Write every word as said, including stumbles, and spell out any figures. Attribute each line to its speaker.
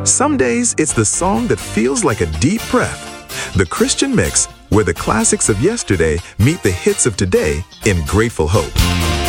Speaker 1: Some days, it's the song that feels like a deep breath. The Christian Mix, where the classics of yesterday meet the hits of today in grateful hope.